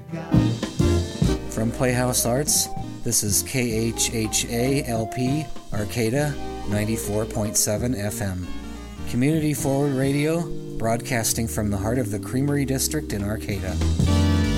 From Playhouse Arts, this is KHHA-LP Arcata 94.7 FM. Community Forward Radio, broadcasting from the heart of the Creamery District in Arcata.